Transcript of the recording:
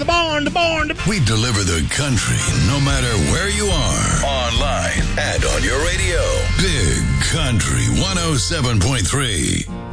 We deliver the country no matter where you are. Online and on your radio. Big Country 107.3.